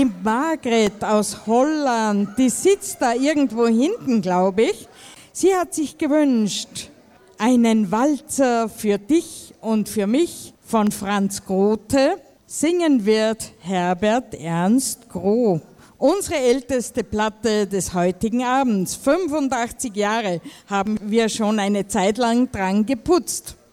Die Margret aus Holland, die sitzt da irgendwo hinten, glaube ich. Sie hat sich gewünscht, einen Walzer für dich und für mich von Franz Grothe. Singen wird Herbert Ernst Groh. Unsere älteste Platte des heutigen Abends. 85 Jahre haben wir schon eine Zeit lang dran geputzt.